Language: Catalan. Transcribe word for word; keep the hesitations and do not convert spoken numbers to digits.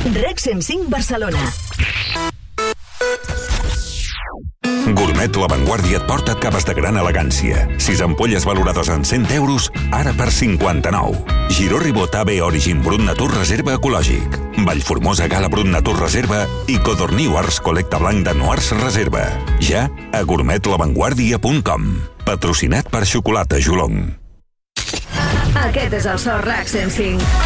REC cent cinc Barcelona. Gourmet La Vanguardia et porta capes de gran elegància. Sis ampolles valorades en cent euros, ara per cinquanta-nou. Giró Ribot A B Origin Brut Natur Reserva Ecològic. Vallformosa Gala Brut Natur Reserva i Codorniu Ars Col·lecta Blanc de Noars Reserva. Ja a gourmet la vanguardia punt com. Patrocinat per Xocolata Jolong. Aquest és el so REC cent cinc.